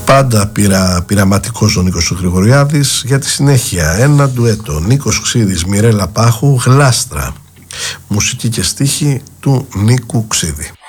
Πάντα πειραματικός ο Νίκος ο Γρηγοριάδης. Για τη συνέχεια ένα ντουέτο, Νίκος Ξίδης, Μιρέλα Πάχου, Γλάστρα. Μουσική και στίχη του Νίκου Ξίδη.